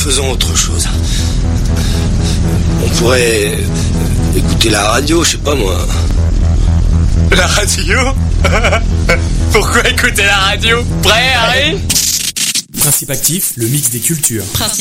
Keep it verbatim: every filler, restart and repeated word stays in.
faisons autre chose. On pourrait écouter la radio, je sais pas moi. La radio? Pourquoi écouter la radio? Prêt, Harry? Principe actif, le mix des cultures. Principe